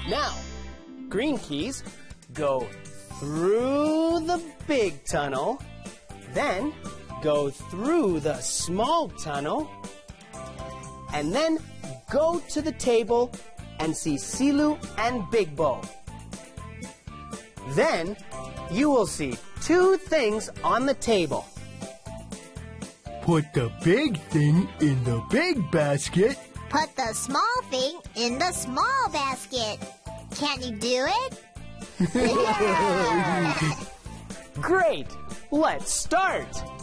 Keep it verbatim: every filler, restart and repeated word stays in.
Now, green keys go through the big tunnel, then go through the small tunnel, and then go to the table and see Silu and Big Bo. Then you will see two things on the table. Put the big thing in the big basket. Put the small thing in the small basket. Can you do it? Great! Let's start!